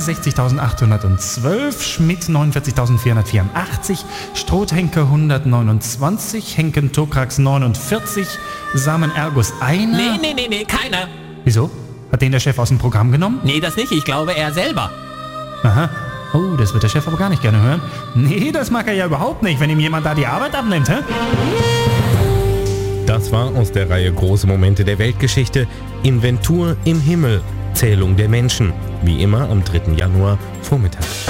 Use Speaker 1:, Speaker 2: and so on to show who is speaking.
Speaker 1: 60.812, Schmidt 49.484, Strohhenke 129, Henken Tokrax 49, Samen Ergus einer.
Speaker 2: Nee, keiner.
Speaker 1: Wieso? Hat den der Chef aus dem Programm genommen?
Speaker 2: Nee, das nicht. Ich glaube, er selber.
Speaker 1: Aha. Oh, das wird der Chef aber gar nicht gerne hören. Nee, das mag er ja überhaupt nicht, wenn ihm jemand da die Arbeit abnimmt, hä?
Speaker 3: Das war aus der Reihe Große Momente der Weltgeschichte Inventur im Himmel, Zählung der Menschen. Wie immer am 3. Januar Vormittag.